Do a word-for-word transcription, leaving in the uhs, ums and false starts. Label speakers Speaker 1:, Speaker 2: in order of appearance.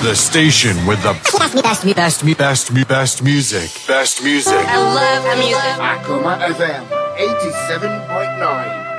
Speaker 1: The station with the best, best, best, best, best music. Best music.
Speaker 2: I love music.
Speaker 3: Akuma F M eighty-seven point nine.